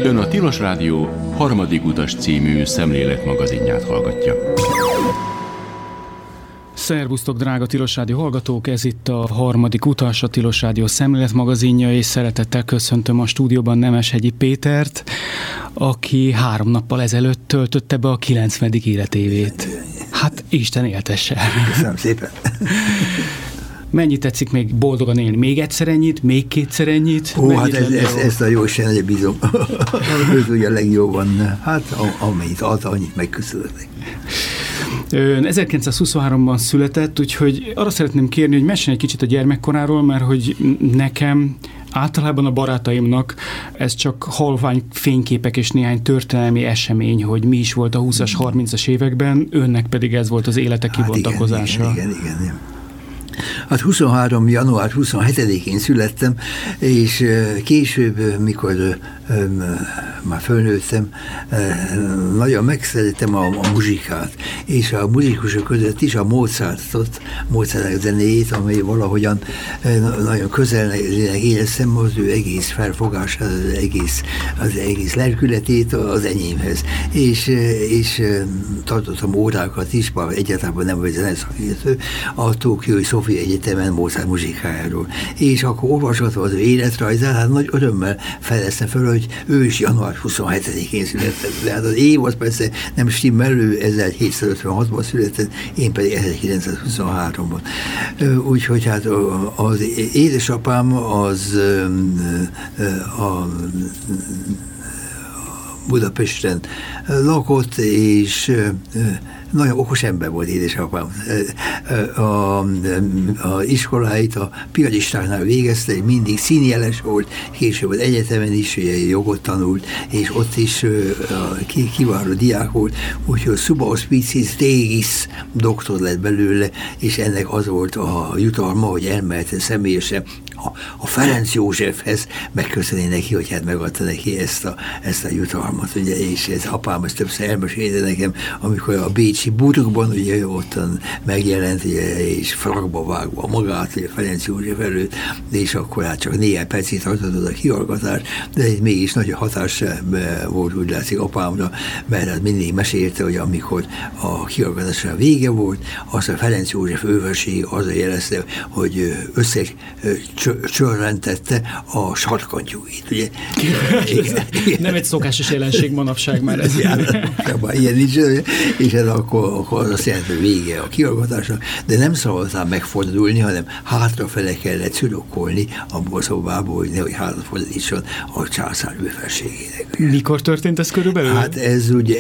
Ön a Tilos Rádió Harmadik utas című szemléletmagazinját hallgatja. Szervusztok, drága Tilos Rádió hallgatók! Ez itt a Harmadik utas, a Tilos Rádió szemléletmagazinja, és szeretettel köszöntöm a stúdióban Nemeshegyi Pétert, aki 3 nappal ezelőtt töltötte be a 90. életévét. Hát Isten éltesse! Köszönöm szépen! Mennyit tetszik még boldogan élni? Még egyszer ennyit? Még kétszer ennyit? Ó, hát ezt a jó Istenre bízom. Ő tudja a legjobban. Hát amennyit ad, annyit megköszönök. Ön 1923-ban született, úgyhogy arra szeretném kérni, hogy mesélj egy kicsit a gyermekkoráról, mert hogy nekem, általában a barátaimnak ez csak halvány fényképek és néhány történelmi esemény, hogy mi is volt a 20-as, 30-as években, önnek pedig ez volt az élete kibontakozása. Hát igen. Hát 23. január 27-én születtem, és később, mikor már fölnőttem, nagyon megszerettem a muzsikát, és a muzikusok között is a Mozart zenéjét, amely valahogyan nagyon közelnek éreztem az ő egész felfogását, az egész lelkületét az enyémhez. És tartottam órákat is, bár egyáltalán nem vagy zeneszakértő, a Tokiói Sofia Egyetemen Mozart muzsikájáról. És akkor olvasgatva az ő életrajzát, hát nagy örömmel fedeztem föl, hogy ő is január 27-én született. De hát az év az persze nem stimmel, ő 1756-ban született, én pedig 1923-ban. Úgyhogy hát az édesapám az a Budapesten lakott, és nagyon okos ember volt édesapám. A iskoláit a piaristáknál végezte, mindig színjeles volt, később az egyetemen is jogot tanult, és ott is kiváló diák volt, úgyhogy Suba Hospicis Regis doktor lett belőle, és ennek az volt a jutalma, hogy elmehet személyesen a Ferenc Józsefhez megköszönni neki, hogy hát megadta neki ezt a jutalmat, ugye, és ez apám ezt többször elmesélte nekem, amikor a bécsi Burgban, ugye ottan megjelent, ugye, és frakba vágva magát, ugye Ferenc József előtt, és akkor hát csak néhány percig tartott a kihallgatás, de ez mégis nagy hatás volt, úgy látszik apámra, mert hát mindig mesélte, hogy amikor a kihallgatásra vége volt, azt a Ferenc József őrség azzal jelezte, hogy csörrentette a sarkantyúit, ugye? Nem egy szokásos jelenség manapság már ez. Ilyen nincs, és ez akkor az azt jelenti, hogy vége a kihallgatásnak, de nem szabad megfordulni, hanem hátrafele kellett szürokkolni abból a szobából, hogy nehogy hátrafordítson a császár őfelségének. Mikor történt ez körülbelül? Hát ez ugye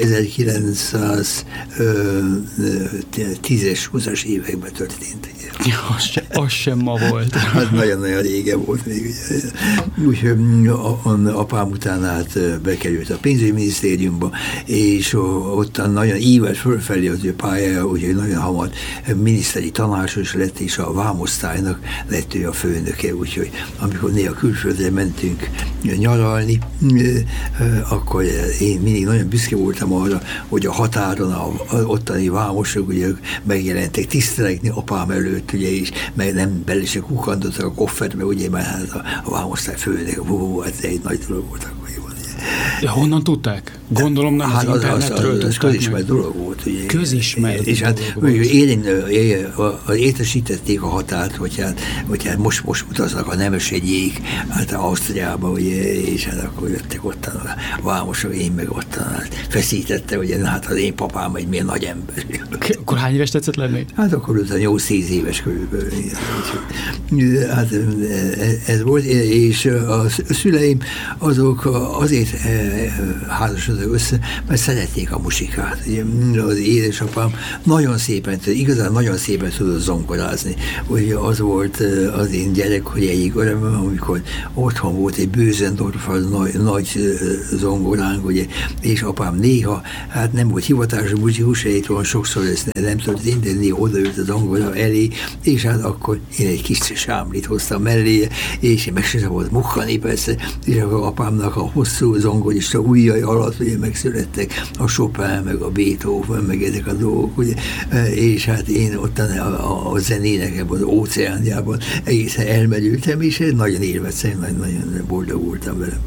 1910-es, 20-as években történt. Az sem ma volt. Hát nagyon-nagyon régen volt még. Úgyhogy apám után hát bekerült a pénzügyminisztériumba, és ottan nagyon ívelt fölfelé az ő pályája, úgyhogy nagyon hamar miniszteri tanácsos lett, és a vámosztálynak lett ő a főnöke, úgyhogy amikor néha külföldre mentünk nyaralni, akkor én mindig nagyon büszke voltam arra, hogy a határon az ottani vámosok ugye megjelentek tisztelegni apám előtt, ugye, és meg nem bele se kukandottak a kofferbe, ugye, mert hát a vámosztály főnök, hát ez egy nagy dolog volt akkoriban. Ja, honnan tudták? Gondolom nem az internetről. Az közismert dolog volt. Ugye. Közismert és hát értesítették a határt, hogy hát most utaznak a Nemeshegyék, hát Ausztriába, ugye, és hát akkor jöttek ottan a vámosok, én meg ottan hát feszítette, ugye, hát az én papám egy milyen nagy ember. Akkor hány éves tetszett lenni? Hát akkor 8-10 éves körülbelül. Hát ez volt, és a szüleim azok azért házasodtak össze, mert szerették a muzsikát. Az édesapám igazán nagyon szépen tudott zongorázni. Ugye az volt az én gyerek, hogy egyik örömöm, amikor otthon volt egy Bösendorf, nagy zongoránk, ugye, és apám néha, hát nem volt hivatásos muzikus, van sokszor ezt nem történt, de néha odaült a zongora elé, és hát akkor én egy kis sámlit hoztam mellé, és én meg se volt mukkani persze, és akkor apámnak a hosszú zongorista ujjai alatt ugye megszülettek a Chopin, meg a Beethoven, meg ezek a dolgok, ugye, és hát én ott a zenének ebben az óceánjában egészen elmerültem, és nagyon élveztem, nagyon boldog voltam vele.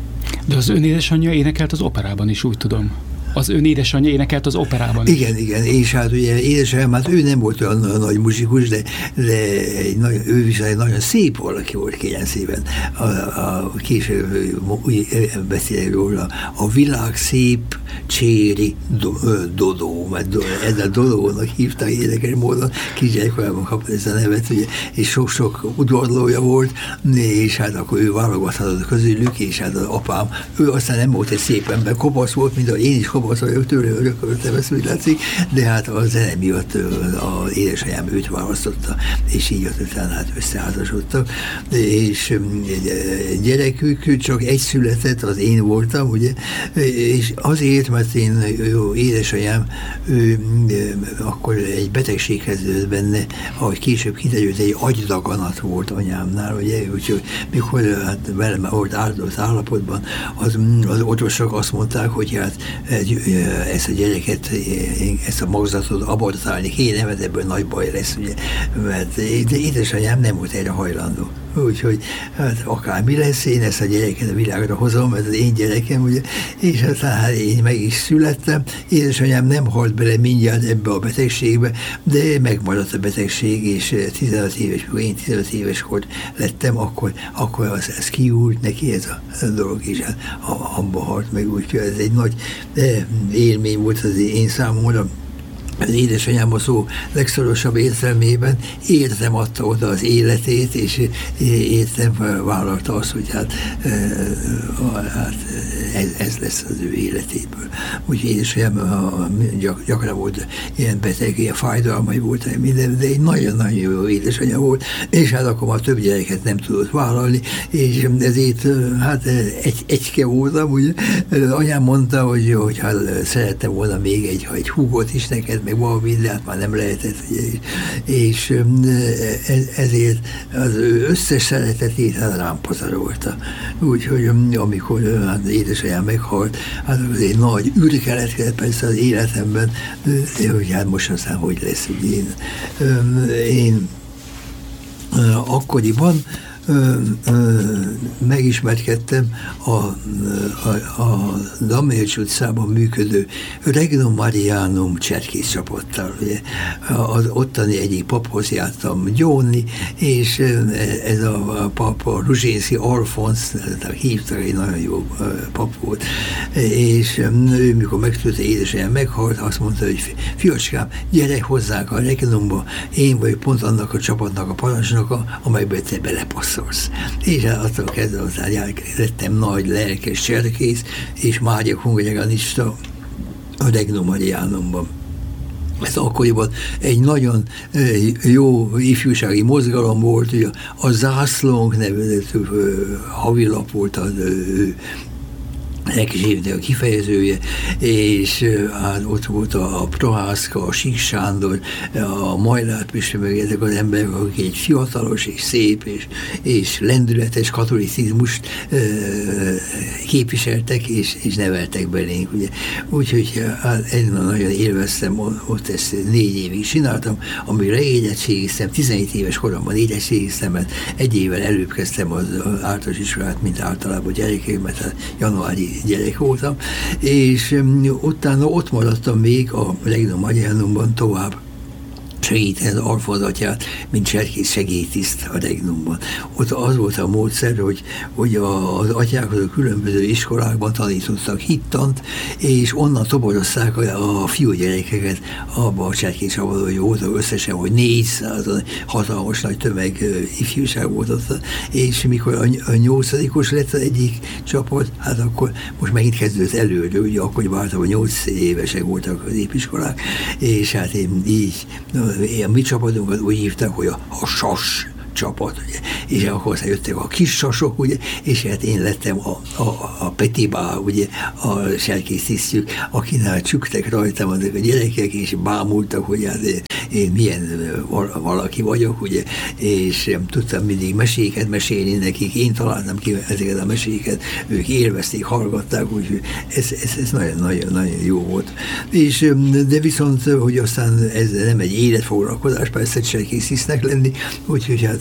De az ön édesanyja énekelt az operában is, úgy tudom. Az ön édesanyja énekelt az operában is. Igen, és hát ugye édesanyám, hát ő nem volt olyan nagy muzsikus, de ő viszont nagyon szép valaki volt, kérem szépen. Később beszélek róla, a világ szép cséri Dodó, mert ezzel Dodónak hívták érdekes módon, kisgyerekkorában kapta ezt a nevet, ugye, és sok-sok udvarlója volt, és hát akkor ő válogathatott közülük, és hát az apám, ő aztán nem volt egy szép ember, kopasz volt, mint ahogy én is kopasz vagyok, tőle örököltem, ezt úgy látszik, de hát a zene miatt az édesanyám őt választotta, és így aztán hát összeházasodtak, és gyerekük csak egy született, az én voltam, ugye, és azért, mert én édesanyám akkor egy betegség kezdődött benne, ahogy később kiderült, egy agydaganat volt anyámnál, ugye, úgyhogy mikor hát velem volt áldott állapotban, az orvosok azt mondták, hogy hát ezt a gyereket, ezt a magzatot abortálni kéne, mert ebből nagy baj lesz, ugye, mert édesanyám nem volt erre hajlandó. Úgyhogy hát akármi lesz, én ezt a gyereket a világra hozom, mert az én gyerekem, ugye, és aztán hát én meg is születtem. Édesanyám nem halt bele mindjárt ebbe a betegségbe, de megmaradt a betegség, és 15 éves, én 15 éves kor lettem, akkor ez kiúlt neki ez a dolog, és hát abba halt meg, úgyhogy ez egy nagy élmény volt az én számomra. Az édesanyám a szó legszorosabb értelmében értem adta oda az életét, és értem vállalta azt, hogy hát ez lesz az ő életéből. Úgyhogy édesanyám gyakran volt ilyen beteg, ilyen fájdalmai volt, minden, de egy nagyon-nagyon jó édesanyja volt, és hát akkor már több gyereket nem tudott vállalni, és ezért hát egyke voltam, ugye. Az anyám mondta, hogy hát szerettem volna még egy húgot is neked, meg valamit, de hát már nem lehetett, és ezért az ő összes szeretetét hát rám pazarolta. Úgyhogy amikor hát édesanyám meghalt, hát azért nagy űr keletkezett persze az életemben, hogy hát most aztán hogy lesz, hogy én akkoriban megismerkedtem a Damjaics utcában működő Regnum Marianum cserkész csapattal. Ugye. Az ottani egyik paphoz jártam gyónni, és ez a pap, a Ruzsénsky Alfonsz, hívtak, egy nagyon jó pap volt, és ő, mikor megtudta, édesanyám meghalt, azt mondta, hogy fiacskám, gyere hozzánk a Regnumba, én vagyok pont annak a csapatnak a parancsnoka, amelyben te belepasszolsz. És attól kezdve aztán lettem nagy lelkes cserkész, és mágyek hungarjanista a Regnum Marianumban. Ez akkoriban egy nagyon jó ifjúsági mozgalom volt, hogy a zászlónk nevezetű havilap volt az lelkes évnek a kifejezője, és hát ott volt a Prohászka, a Sík Sándor, a Majlát Püspök, meg ezek az emberek, akik egy fiatalos és szép és lendületes katolicizmust képviseltek és neveltek belénk. Ugye. Úgyhogy hát én nagyon élveztem, ott ezt 4 évig csináltam, amire érettségiztem, 17 éves koromban érettségiztem, mert 1 évvel előbb kezdtem az általános iskolát, mint általában gyerekek, mert januári gyerek voltam, és utána ott maradtam még a Regnum Marianumban tovább segíteni az Alfonz atyát, mint cserkész segédtiszt a Regnumban. Ott az volt a módszer, hogy az atyákhoz a különböző iskolákban tanítottak hittant, és onnan toborozták a fiúgyerekeket abba a cserkész csapatban, hogy voltak összesen, hogy 400 hatalmas nagy tömeg ifjúság volt ott, és mikor a 8-os lett egyik csapat, hát akkor most megint kezdődött előre, ugye akkor vártam, hogy 8 évesek voltak az épiskolák, és hát én így a mi csapatunkat úgy hívták, hogy a sas csapat, ugye. És akkor aztán jöttek a kis sasok, ugye, és hát én lettem a petibá, ugye, a serkész tisztjük, akinál csüktek rajtam azok a gyerekek, és bámultak, hogy hát én milyen valaki vagyok, ugye, és tudtam mindig meséket mesélni nekik, én találtam ki ezeket a meséket, ők élvezték, hallgatták, úgyhogy ez nagyon-nagyon jó volt. És, de viszont, hogy aztán ez nem egy életfoglalkozás, persze serkész tisztnek lenni, úgyhogy hát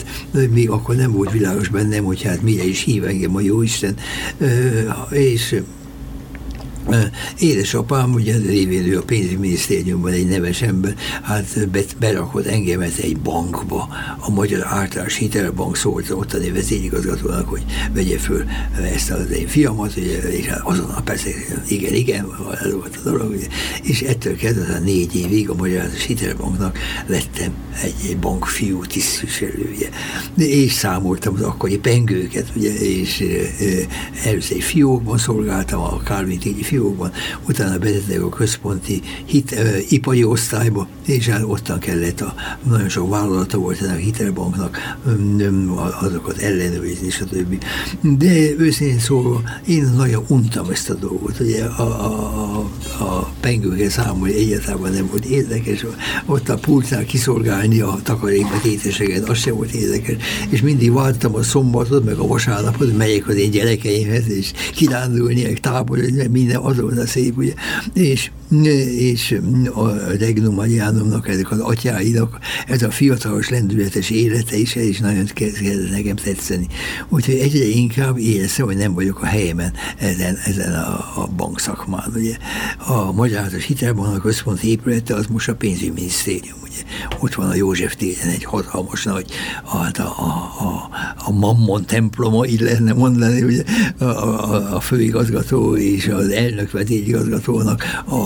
dolgokat, még akkor nem volt világos bennem, hogy hát mire is hív engem a Jóisten, és édesapám, ugye lévén ő a pénzügyminisztériumban egy neves ember, hát berakott engemet egy bankba, a Magyar Általános Hitelbank, szólt ottani vezérigazgatónak, hogy vegye föl ezt az én fiamat, ugye, és azonnal persze igen, ez volt a dolog, ugye, és ettől kezdve 4 évig a Magyar Általános Hitelbanknak lettem egy bankfiú tisztviselője. És számoltam az akkori pengőket, ugye, és először egy fiókban szolgáltam, a Kálvin-téri fiókban, utána betettek a központi ipari osztályba, és hát ottan kellett nagyon sok vállalata volt ennek a hitelbanknak, azokat ellenőrizni, stb. De őszintén szólva, én nagyon untam ezt a dolgot, ugye a pengőket számolni egyáltalán nem volt érdekes, ott a pultnál kiszolgálni a takarékbetéteseket, az sem volt érdekes, és mindig vártam a szombatot, meg a vasárnapot, megyek az én gyerekeimhez, és kirándulni, táborozni, minden az volt a szép, ugye, és a Regnum Marianumnak, ezek az atyáinak, ez a fiatalos, lendületes élete is nagyon kezdett nekem tetszeni. Úgyhogy egyre inkább éreztem, hogy nem vagyok a helyemen ezen a bankszakmán. Ugye. A Magyar Általános Hitelbank, a központi épülete, az most a pénzügyminisztérium. Ugye. Ott van a József téren egy hatalmas nagy, a Mammon temploma, így lehetne mondani, ugye, a főigazgató és az elnök vezérigazgatónak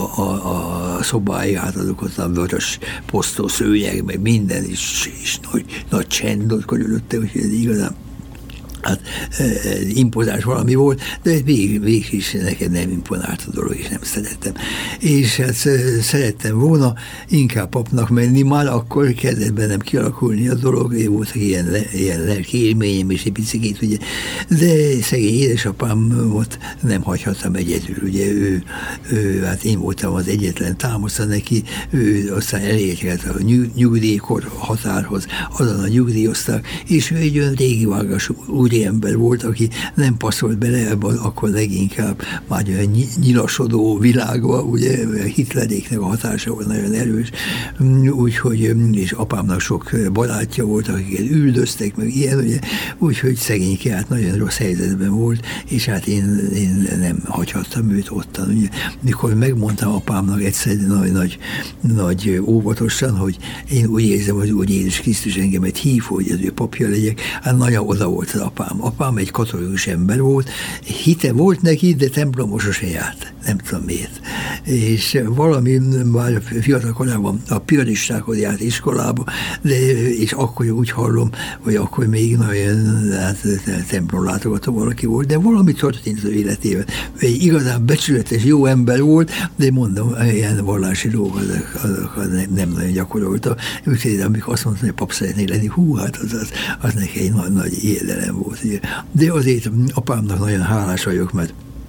a szobáját, azokat a vörös posztó szőnyeg, meg minden is nagy csend ott körülötte, úgyhogy ez igazán hát impozás valami volt, de végig is nekem nem imponált a dolog, és nem szerettem. És hát szerettem volna inkább papnak menni, már akkor kezdett bennem kialakulni a dolog, voltak ilyen lelki élményem és egy picit, ugye, de szegény édesapámot nem hagyhattam egyedül, ugye hát én voltam az egyetlen támasza neki, ő aztán elérkezett a nyugdíjkor határhoz, azon nyugdíjozták, és ő egy olyan régi vágású úri ember volt, aki nem passzolt bele ebbe akkor leginkább már olyan nyilasodó világba, ugye Hitleréknek a hatása volt nagyon erős, úgyhogy, és apámnak sok barátja volt, akiket üldöztek, meg ilyen, ugye, úgyhogy szegényke hát nagyon rossz helyzetben volt, és hát én nem hagyhattam őt ottan, ugye. Mikor megmondtam apámnak egyszer nagy óvatosan, hogy én úgy érzem, hogy úgy Jézus Krisztus engemet hív, hogy az ő papja legyek, hát nagyon oda volt az apám. Apám egy katolikus ember volt, hite volt neki, de templomba sose járt. Nem tudom miért. És valami már fiatal korában a piaristákhoz járt iskolába, és akkor úgy hallom, hogy akkor még nagyon templomlátogató valaki volt, de valami történt az életében. Egy igazán becsületes, jó ember volt, de mondom, ilyen vallási dolgokat nem nagyon gyakorolta. Úgyhogy amikor azt mondta, hogy pap szeretnék lenni, hát az neki egy nagy érdelem volt. Ugye. De azért apámnak nagyon hálás vagyok, mert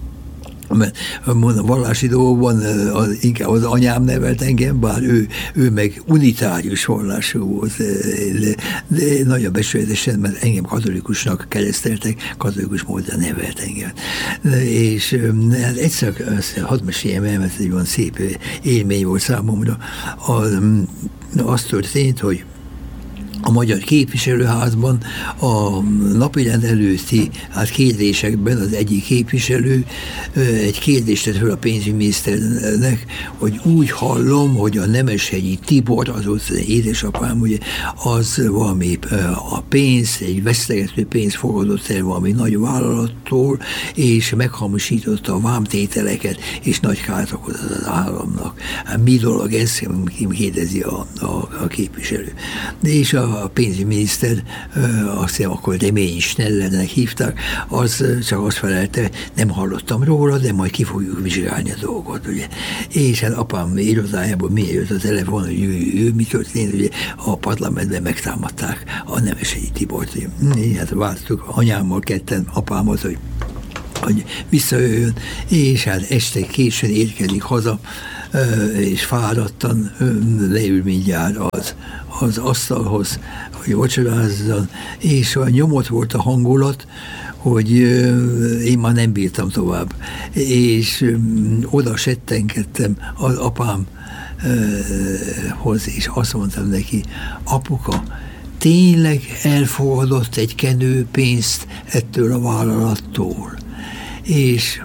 a vallási dolgokban inkább az anyám nevelt engem, bár ő meg unitárius vallású volt, de nagyon becsületesen, mert engem katolikusnak kereszteltek, katolikus módon nevelt engem. És hát egyszer hadd meséljem el, mert egy olyan szép élmény volt számomra. Az történt, hogy a Magyar Képviselőházban a napirend előtti kérdésekben az egyik képviselő egy kérdést tett föl a pénzügyminiszternek, hogy úgy hallom, hogy a Nemeshegyi Tibor, az ott édesapám, ugye, az valami a pénzt, egy vesztegető pénzt fogadott el valami nagy vállalattól, és meghamisította a vámtételeket, és nagy kárt okozott az államnak. Hát mi dolog ez? Kérdezi a képviselő. És a pénzügyminiszter, azt hiszem, akkor Reményi Schnellernek hívták, az csak azt felelte, nem hallottam róla, de majd ki fogjuk vizsgálni a dolgot, ugye. És hát apám irodájából miért jött a telefon, hogy mi történt, ugye, a parlamentben megtámadták a Nemeshegyi Tibort. Hát vártuk anyámmal ketten apámat, hogy visszajöjjön, és hát este későn érkezik haza, és fáradtan leül mindjárt az asztalhoz, hogy vacsorázzon, és olyan nyomott volt a hangulat, hogy én már nem bírtam tovább. És oda settenkedtem az apámhoz, és azt mondtam neki, apuka, tényleg elfogadott egy kenőpénzt ettől a vállalattól. És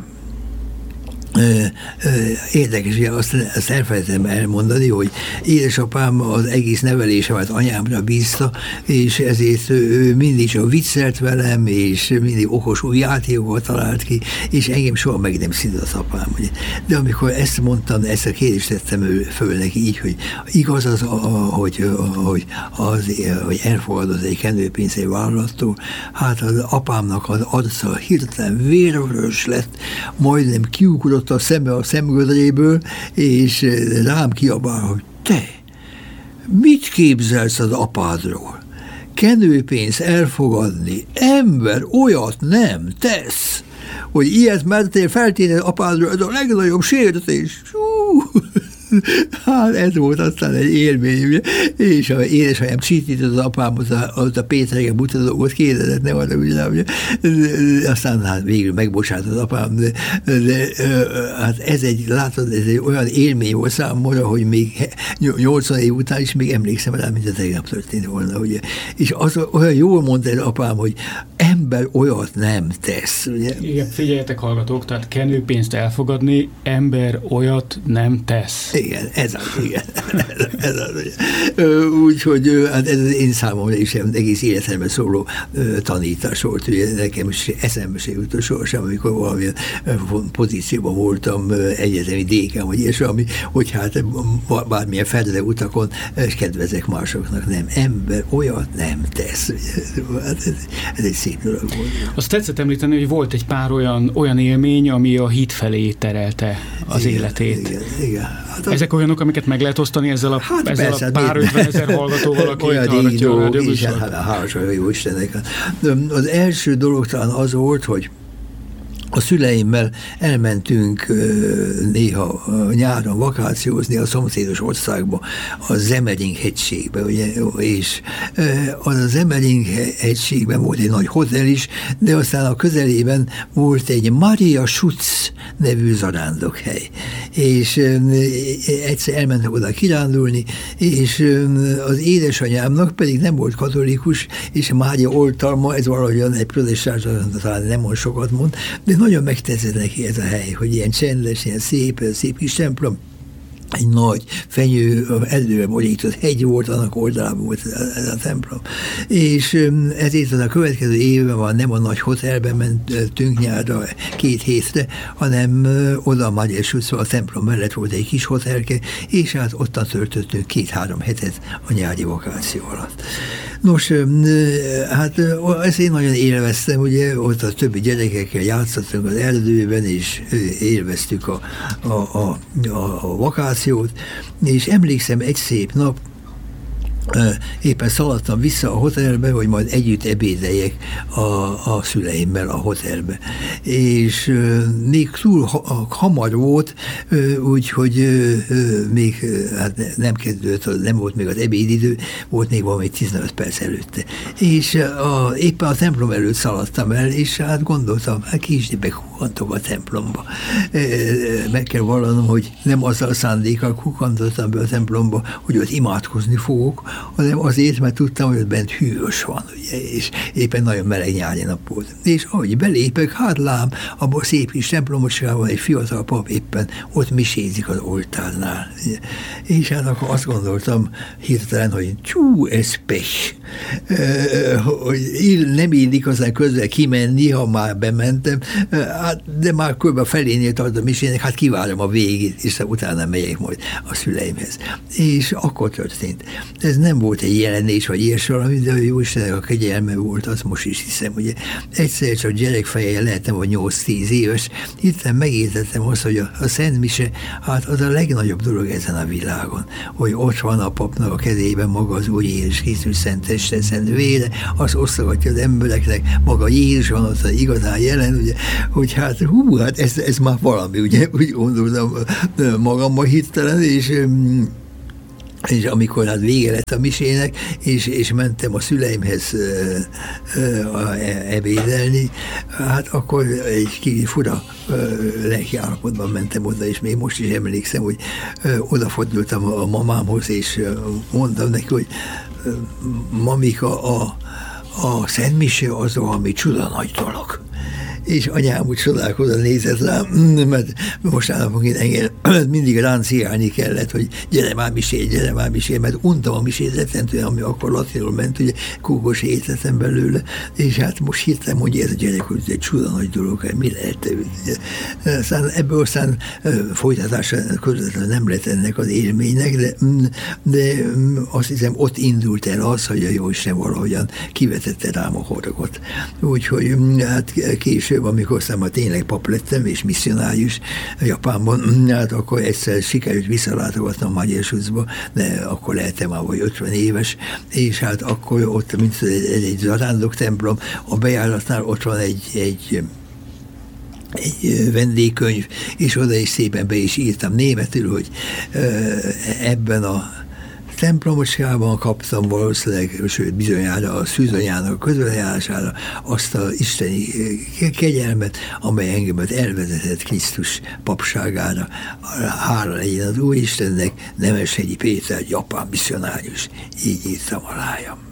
érdekes, hogy azt elfelejtettem elmondani, hogy édesapám az egész nevelésemet anyámra bízta, és ezért ő mindig csak viccelt velem, és mindig okos új játékokat talált ki, és engem soha meg nem szidott az apám. De amikor ezt mondtam, ezt a kérdést tettem föl neki így, hogy igaz az, hogy elfogadott egy kenőpénzt egy vállalattól, hát az apámnak az arca hirtelen vérvörös lett, majdnem kiugrott a szembe a szemgödréből, és rám kiabál, hogy te, mit képzelsz az apádról? Kenőpénzt elfogadni, ember olyat nem tesz, hogy ilyet mertél feltétlenül apádról, ez a legnagyobb sértés. Hát ez volt aztán egy élmény, ugye? És a édesanyám csítított az apámhoz, az a Péteregen mutatót kérdezett, nem adok, ugye? Aztán hát végül megbocsátott az apám, de hát ez egy olyan élmény volt számomra, hogy még 80 év után is még emlékszem rá, mint a tegnap történt volna, ugye? És az olyan jól mondta az apám, hogy ember olyat nem tesz, ugye? Igen, figyeljetek, hallgatók, tehát kenőpénzt elfogadni, ember olyat nem tesz. Igen, ez az, igen. Ez az, úgyhogy hát ez az én számomra is egész életemben szóló tanítás volt, ugye nekem is eszembe se jutott sohasem, amikor valamilyen pozícióban voltam, egyetemi dékán, vagy ilyesmi, hogy hát bármilyen fedele utakon kedvezek másoknak, nem, ember olyat nem tesz. Hát ez egy szép dolog volt. Azt tetszett említeni, hogy volt egy pár olyan élmény, ami a hit felé terelte az életét. Igen. Hát ezek olyanok, amiket meg lehet osztani ezzel a pár 50 000 hallgatóval, aki hallgatja a rádióműsort? Hálas vagy jó Istennek. Az első dolog talán az volt, hogy a szüleimmel elmentünk néha nyáron vakációzni a szomszédos országba, a Zemering hegységbe, ugye, és az a Zemering hegységben volt egy nagy hotel is, de aztán a közelében volt egy Maria Schutz nevű zarándokhely. És egyszer elmentek oda kirándulni, és az édesanyámnak pedig nem volt katolikus, és Mária oltalma, ez valahogyan egy protestáns, talán nem mond sokat mond, de nagyon megtetszett neki ez a hely, hogy ilyen csendes, ilyen szép kis templom, egy nagy fenyő, előre borított hegy volt, annak oldalában volt ez a templom. És ezért az a következő évben van, nem a nagy hotelben mentünk nyárra 2 hétre, hanem oda a Mária Schutz, a templom mellett volt egy kis hotelke, és hát ottan töltöttünk 2-3 hetet a nyári vakáció alatt. Nos, hát ezt én nagyon élveztem, ugye, ott a többi gyerekekkel játszottunk az erdőben, és élveztük a vakációt, és emlékszem egy szép nap, éppen szaladtam vissza a hotelbe, hogy majd együtt ebédeljek a szüleimmel a hotelbe. És még túl hamar volt, úgyhogy még hát nem kezdődött, nem volt még az ebédidő, volt még valami 15 perc előtte. És éppen a templom előtt szaladtam el, és hát gondoltam, hát később kukantok a templomba. Meg kell vallanom, hogy nem azzal a szándékkal kukantottam be a templomba, hogy ott imádkozni fogok, hanem azért, mert tudtam, hogy ott bent hűvös van, ugye, és éppen nagyon meleg nyári nap volt. És ahogy belépek, hát lám, abban a szép kis templomosságban egy fiatal pap éppen ott misézik az oltárnál. Ugye. És hát akkor azt gondoltam hirtelen, hogy ez pech, hogy nem illik aztán közben kimenni, ha már bementem, hát, de már kb. Felénél tart a misének, hát kivárom a végét, és utána megyek majd a szüleimhez. És akkor történt. Ez nem volt egy jelenés, vagy ilyesvalami, de jó Istennek a kegyelme volt, azt most is hiszem, ugye. Egyszer csak gyerekfeje lehetem, vagy 8-10 éves, hirtelen megértettem azt, hogy a Szent Mise, hát az a legnagyobb dolog ezen a világon, hogy ott van a papnak a kezében maga az Úr Jézus Krisztus szent teste, szent vére, azt osztogatja az embereknek, maga Jézus van ott igazán jelen, ugye, hogy hát ez már valami, ugye, úgy gondoltam magamban hirtelen, és amikor hát vége lett a misének, és mentem a szüleimhez ebédelni, hát akkor egy fura lelki állapotban mentem oda, és még most is emlékszem, hogy odafordultam a mamámhoz, és mondtam neki, hogy mamika, a szentmise az valami csuda nagy dolog. És anyám úgy csodálkozva nézett rám, mert mostanában engem mindig ránciálni kellett, hogy gyere már misé, mert untam a misét rettentően, ami akkor latinul ment, ugye kókos étletem belőle, és hát most hirtelen mondja ez a gyerek, hogy ez egy csuda nagy dolog, mi lehet. Aztán ebből aztán folytatása közvetlenül nem lett ennek az élménynek, de azt hiszem ott indult el az, hogy a Jóisten valahogyan kivetette rám a horgot. Úgyhogy hát később, amikor aztán már tényleg pap lettem, és misszionárius Japánban, hát akkor egyszer sikerült visszalátogatnom Magyarsuszba, de akkor lehetem már vagy 50 éves, és hát akkor ott, mint egy zarándok templom, a bejáratnál ott van egy vendégkönyv, és oda is szépen be is írtam németül, hogy ebben a templomocskában kaptam valószínűleg, sőt bizonyára a szűzanyának közbenjárására azt az isteni kegyelmet, amely engemet elvezetett Krisztus papságára. Hála legyen az Úristennek, Nemeshegyi Péter, japán misszionárius. Így írtam alájam.